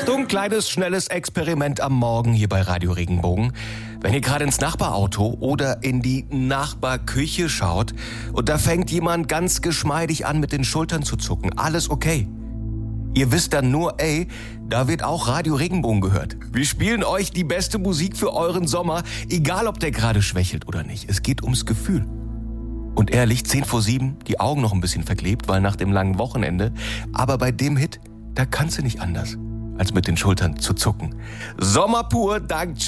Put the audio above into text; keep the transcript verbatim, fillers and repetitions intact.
Achtung, kleines, schnelles Experiment am Morgen hier bei Radio Regenbogen. Wenn ihr gerade ins Nachbarauto oder in die Nachbarküche schaut und da fängt jemand ganz geschmeidig an, mit den Schultern zu zucken, alles okay. Ihr wisst dann nur, ey, da wird auch Radio Regenbogen gehört. Wir spielen euch die beste Musik für euren Sommer, egal ob der gerade schwächelt oder nicht. Es geht ums Gefühl. Und ehrlich, zehn vor sieben, die Augen noch ein bisschen verklebt, weil nach dem langen Wochenende. Aber bei dem Hit, da kannst du nicht anders, als mit den Schultern zu zucken. Sommer pur, dank